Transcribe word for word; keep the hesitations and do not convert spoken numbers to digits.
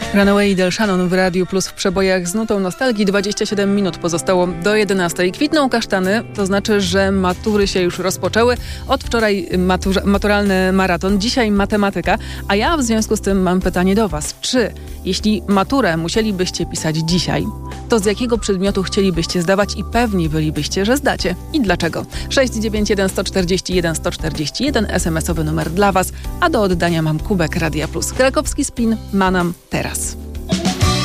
Runaway Del Shannon w Radiu Plus w przebojach z nutą nostalgii. dwadzieścia siedem minut pozostało do jedenastej. Kwitną kasztany, to znaczy, że matury się już rozpoczęły. Od wczoraj matur- maturalny maraton, dzisiaj matematyka. A ja w związku z tym mam pytanie do was. Czy jeśli maturę musielibyście pisać dzisiaj, to z jakiego przedmiotu chcielibyście zdawać i pewni bylibyście, że zdacie? I dlaczego? sześć dziewięć jeden sto czterdzieści jeden sto czterdzieści jeden es em esowy numer dla was, a do oddania mam kubek Radia Plus. Krakowski Spin ma nam teraz.